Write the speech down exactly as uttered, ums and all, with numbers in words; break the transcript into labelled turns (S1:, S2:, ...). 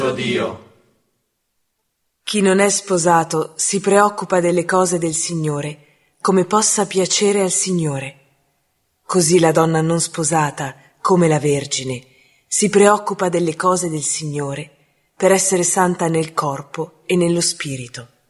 S1: Dio.
S2: Chi non è sposato si preoccupa delle cose del Signore, come possa piacere al Signore. Così la donna non sposata, come la Vergine, si preoccupa delle cose del Signore, per essere santa nel corpo e nello spirito.